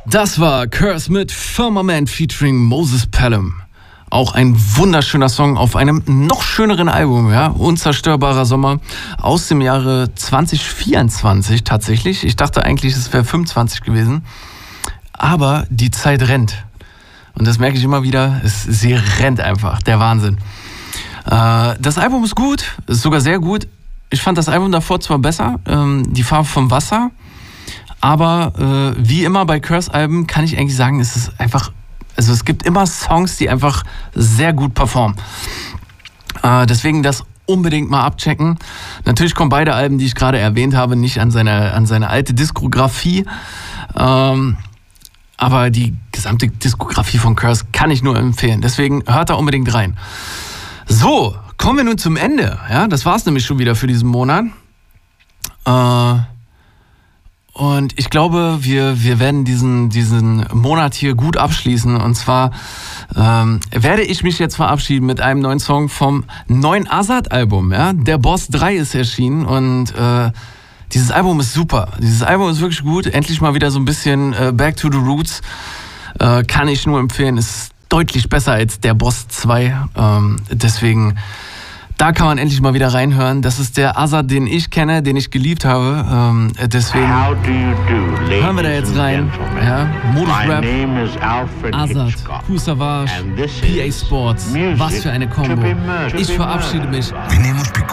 Das war Curse mit Firmament featuring Moses Pelham. Auch ein wunderschöner Song auf einem noch schöneren Album, ja, Unzerstörbarer Sommer aus dem Jahre 2024 tatsächlich. Ich dachte eigentlich, es wäre 25 gewesen, aber die Zeit rennt. Und das merke ich immer wieder, sie rennt einfach, der Wahnsinn. Das Album ist gut, ist sogar sehr gut. Ich fand das Album davor zwar besser, Die Farbe vom Wasser, aber wie immer bei Curse-Alben kann ich eigentlich sagen, es ist einfach, also es gibt immer Songs, die einfach sehr gut performen. Deswegen das unbedingt mal abchecken. Natürlich kommen beide Alben, die ich gerade erwähnt habe, nicht an seine alte Diskografie. Aber die gesamte Diskografie von Curse kann ich nur empfehlen. Deswegen hört da unbedingt rein. So, kommen wir nun zum Ende. Ja, das war's nämlich schon wieder für diesen Monat. Und ich glaube, wir werden diesen Monat hier gut abschließen. Und zwar werde ich mich jetzt verabschieden mit einem neuen Song vom neuen Azad-Album. Ja? Der Boss 3 ist erschienen und dieses Album ist super. Dieses Album ist wirklich gut. Endlich mal wieder so ein bisschen Back to the Roots. Kann ich nur empfehlen. Ist deutlich besser als Der Boss 2. Deswegen, da kann man endlich mal wieder reinhören. Das ist der Azad, den ich kenne, den ich geliebt habe. Deswegen hören wir da jetzt rein. Ja, Modus Rap, Azad, Kool Savas, PA Sports. Was für eine Kombo. Ich verabschiede mich.